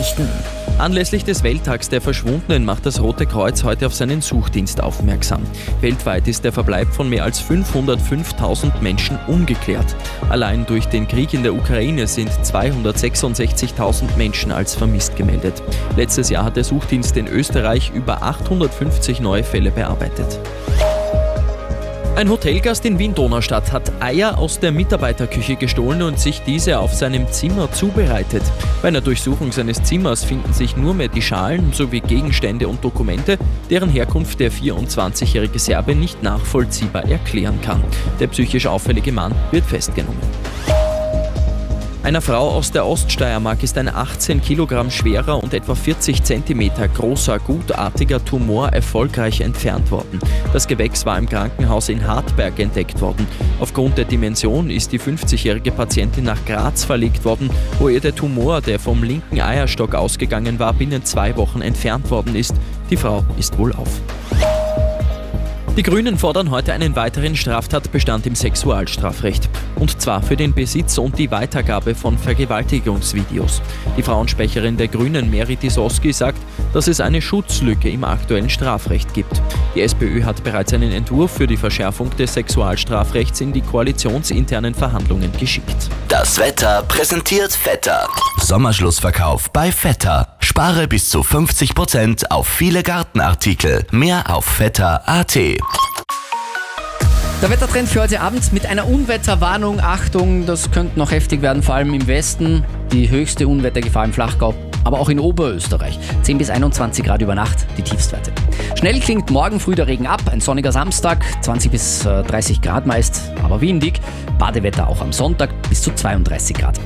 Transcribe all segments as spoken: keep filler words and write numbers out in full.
Nachrichten. Anlässlich des Welttags der Verschwundenen macht das Rote Kreuz heute auf seinen Suchdienst aufmerksam. Weltweit ist der Verbleib von mehr als fünfhundertfünftausend Menschen ungeklärt. Allein durch den Krieg in der Ukraine sind zweihundertsechsundsechzigtausend Menschen als vermisst gemeldet. Letztes Jahr hat der Suchdienst in Österreich über achthundertfünfzig neue Fälle bearbeitet. Ein Hotelgast in Wien-Donaustadt hat Eier aus der Mitarbeiterküche gestohlen und sich diese auf seinem Zimmer zubereitet. Bei einer Durchsuchung seines Zimmers finden sich nur mehr die Schalen sowie Gegenstände und Dokumente, deren Herkunft der vierundzwanzigjährige Serbe nicht nachvollziehbar erklären kann. Der psychisch auffällige Mann wird festgenommen. Einer Frau aus der Oststeiermark ist ein achtzehn Kilogramm schwerer und etwa vierzig Zentimeter großer, gutartiger Tumor erfolgreich entfernt worden. Das Gewächs war im Krankenhaus in Hartberg entdeckt worden. Aufgrund der Dimension ist die fünfzigjährige Patientin nach Graz verlegt worden, wo ihr der Tumor, der vom linken Eierstock ausgegangen war, binnen zwei Wochen entfernt worden ist. Die Frau ist wohlauf. Die Grünen fordern heute einen weiteren Straftatbestand im Sexualstrafrecht. Und zwar für den Besitz und die Weitergabe von Vergewaltigungsvideos. Die Frauensprecherin der Grünen, Meri Tisowski, sagt, dass es eine Schutzlücke im aktuellen Strafrecht gibt. Die SPÖ hat bereits einen Entwurf für die Verschärfung des Sexualstrafrechts in die koalitionsinternen Verhandlungen geschickt. Das Wetter präsentiert Vetter. Sommerschlussverkauf bei Vetter. Spare bis zu fünfzig Prozent auf viele Gartenartikel. Mehr auf vetter punkt a t. Der Wettertrend für heute Abend mit einer Unwetterwarnung. Achtung, das könnte noch heftig werden, vor allem im Westen. Die höchste Unwettergefahr im Flachgau, aber auch in Oberösterreich. zehn bis einundzwanzig Grad über Nacht, die Tiefstwerte. Schnell klingt morgen früh der Regen ab. Ein sonniger Samstag, zwanzig bis dreißig Grad meist, aber windig. Badewetter auch am Sonntag bis zu zweiunddreißig Grad.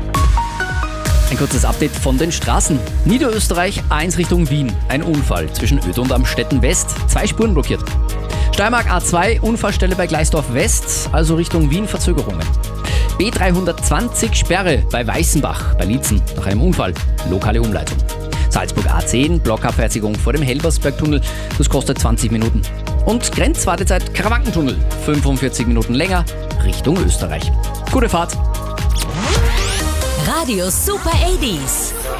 Ein kurzes Update von den Straßen. Niederösterreich, A eins Richtung Wien. Ein Unfall zwischen Öd und Amstetten West. Zwei Spuren blockiert. Steiermark A zwei, Unfallstelle bei Gleisdorf West, also Richtung Wien Verzögerungen. B dreihundertzwanzig, Sperre bei Weißenbach, bei Liezen, nach einem Unfall. Lokale Umleitung. Salzburg A zehn, Blockabfertigung vor dem Helbersbergtunnel. Das kostet zwanzig Minuten. Und Grenzwartezeit Karawankentunnel. fünfundvierzig Minuten länger, Richtung Österreich. Gute Fahrt. Radio Super achtzig.